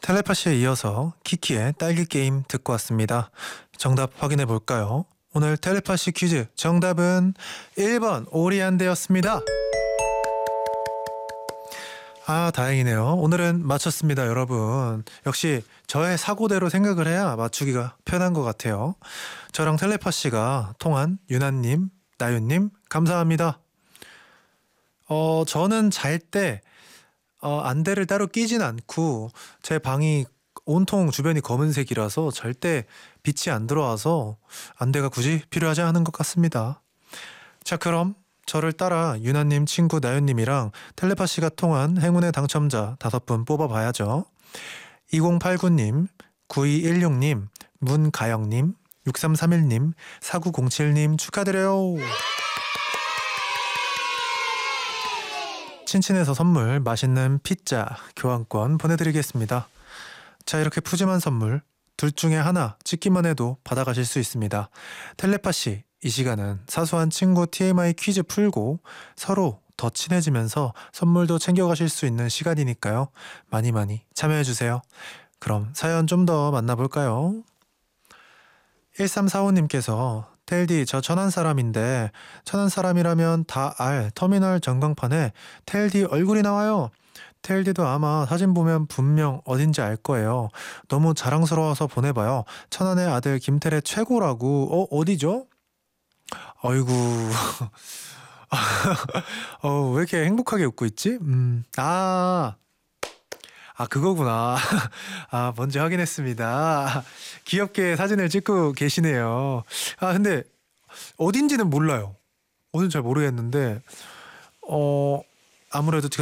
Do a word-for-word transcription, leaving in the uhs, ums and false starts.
텔레파시에 이어서 키키의 딸기 게임 듣고 왔습니다. 정답 확인해 볼까요? 오늘 텔레파시 퀴즈 정답은 일 번 오리안데였습니다. 아, 다행이네요. 오늘은 맞췄습니다, 여러분. 역시 저의 사고대로 생각을 해야 맞추기가 편한 것 같아요. 저랑 텔레파시가 통한 유나님, 나윤님 감사합니다. 어, 저는 잘 때 어, 안대를 따로 끼진 않고 제 방이 온통 주변이 검은색이라서 절대 빛이 안 들어와서 안대가 굳이 필요하지 않은 것 같습니다. 자, 그럼 저를 따라 유나님 친구 나윤님이랑 텔레파시가 통한 행운의 당첨자 다섯 분 뽑아봐야죠. 이공팔구님, 구이일육님, 문가영님, 육삼삼일님, 사구공칠님 축하드려요. 친친에서 선물 맛있는 피자 교환권 보내드리겠습니다. 자, 이렇게 푸짐한 선물 둘 중에 하나 찍기만 해도 받아가실 수 있습니다. 텔레파시, 이 시간은 사소한 친구 티엠아이 퀴즈 풀고 서로 더 친해지면서 선물도 챙겨가실 수 있는 시간이니까요. 많이 많이 참여해주세요. 그럼 사연 좀 더 만나볼까요? 일삼사오님께서 텔디, 저 천안 사람인데 천안 사람이라면 다 알 터미널 전광판에 텔디 얼굴이 나와요. 텔디도 아마 사진 보면 분명 어딘지 알 거예요. 너무 자랑스러워서 보내봐요. 천안의 아들 김태래 최고라고. 어, 어디죠? 어이구. 어, 왜 이렇게 행복하게 웃고 있지? 음, 아, 아, 그거구나. 아, 먼저 확인했습니다. 귀엽게 사진을 찍고 계시네요. 아, 근데 어딘지는 몰라요. 어딘지 잘 모르겠는데, 어, 아무래도